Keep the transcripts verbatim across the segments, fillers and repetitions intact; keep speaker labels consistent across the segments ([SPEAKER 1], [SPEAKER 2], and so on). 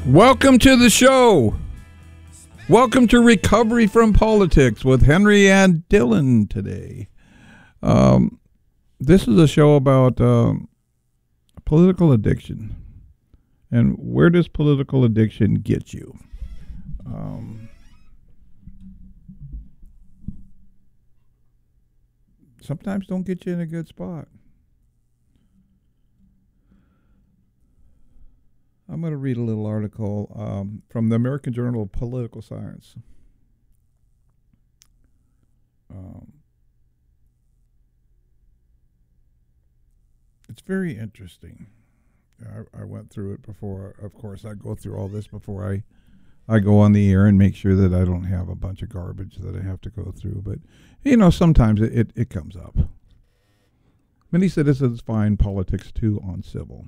[SPEAKER 1] Welcome to the show. Welcome to Recovery from Politics with Henry and Dylan today. Um, this is a show about um, political addiction. And where does political addiction get you? Um, sometimes don't get you in a good spot. I'm going to read a little article um, from the American Journal of Political Science. Um, it's very interesting. I, I went through it before. Of course, I go through all this before I, I go on the air and make sure that I don't have a bunch of garbage that I have to go through. But, you know, sometimes it, it, it comes up. Many citizens find politics too uncivil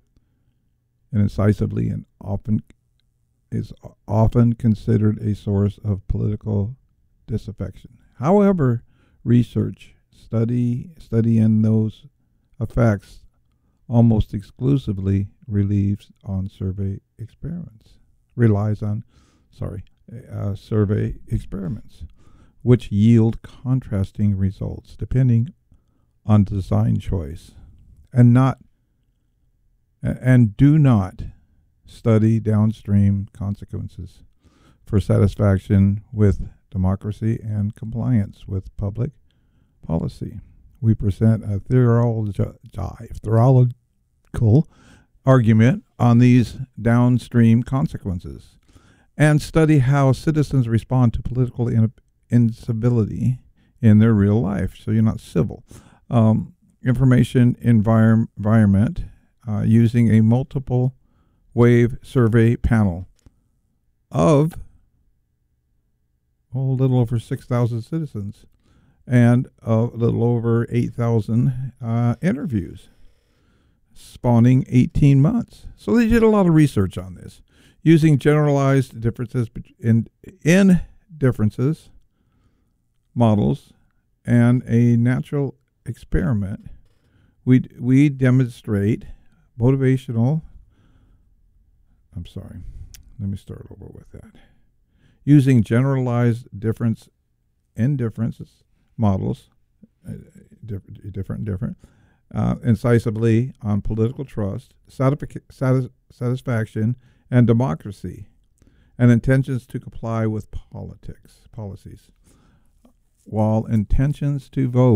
[SPEAKER 1] and incisively and often is often considered a source of political disaffection. However, research study studying those effects almost exclusively relieves on survey experiments, relies on, sorry, uh, survey experiments, which yield contrasting results depending on design choice, and not and do not study downstream consequences for satisfaction with democracy and compliance with public policy. We present a theological, theological argument on these downstream consequences and study how citizens respond to political in- incivility in their real life. So you're not civil. Um, information envir- environment Uh, using a multiple wave survey panel of oh, a little over six thousand citizens and a little over eight thousand uh, interviews, spawning eighteen months. So they did a lot of research on this, using generalized differences in, in differences models and a natural experiment. We we demonstrate motivational, I'm sorry, let me start over with that. Using generalized difference in differences models, uh, different, different, different, uh, incisively on political trust, satisfic- satis- satisfaction, and democracy, and intentions to comply with politics policies. While intentions to vote